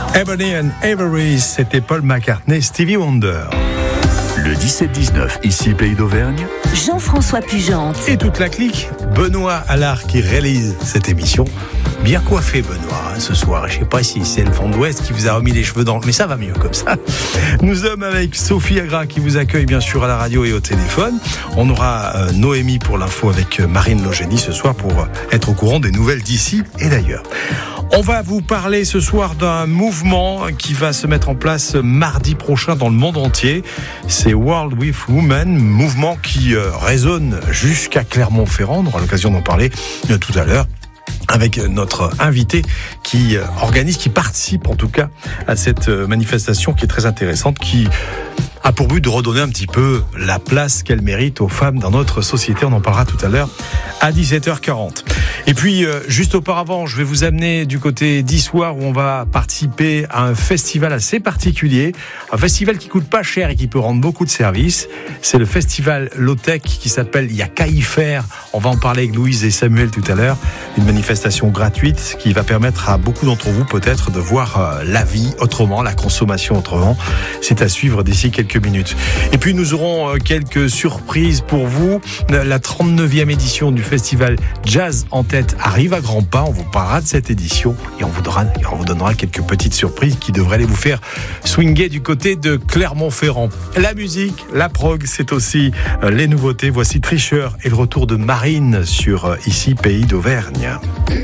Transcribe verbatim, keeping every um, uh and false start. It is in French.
Ebony and Ivory, c'était Paul McCartney, Stevie Wonder. Le dix-sept dix-neuf, ici Pays d'Auvergne. Jean-François Pugente. Et toute la clique, Benoît Allard qui réalise cette émission. Bien coiffé Benoît hein, ce soir. Je ne sais pas si c'est le vent d'ouest qui vous a remis les cheveux dans le... Mais ça va mieux comme ça. Nous sommes avec Sophie Agra qui vous accueille bien sûr à la radio et au téléphone. On aura euh, Noémie pour l'info avec euh, Marine Logénie ce soir pour euh, être au courant des nouvelles d'ici et d'ailleurs. On va vous parler ce soir d'un mouvement qui va se mettre en place mardi prochain dans le monde entier. C'est World with Women, mouvement qui euh, résonne jusqu'à Clermont-Ferrand. On aura l'occasion d'en parler euh, tout à l'heure avec notre invité qui euh, organise, qui participe en tout cas à cette euh, manifestation qui est très intéressante, qui a pour but de redonner un petit peu la place qu'elle mérite aux femmes dans notre société. On en parlera tout à l'heure à dix-sept heures quarante. Et puis, euh, juste auparavant, je vais vous amener du côté d'Issoire où on va participer à un festival assez particulier. Un festival qui coûte pas cher et qui peut rendre beaucoup de services. C'est le festival Low-Tech qui s'appelle Y'a qu'à y faire. On va en parler avec Louise et Samuel tout à l'heure. Une manifestation gratuite qui va permettre à beaucoup d'entre vous peut-être de voir euh, la vie autrement, la consommation autrement. C'est à suivre d'ici quelques minutes. Et puis nous aurons euh, quelques surprises pour vous. La trente-neuvième édition du festival Jazz en tête arrive à grands pas. On vous parlera de cette édition et on vous donnera, on vous donnera quelques petites surprises qui devraient aller vous faire swinguer du côté de Clermont-Ferrand. La musique, la prog, c'est aussi euh, les nouveautés. Voici Tricheur et le retour de Marine sur euh, ici Pays d'Auvergne.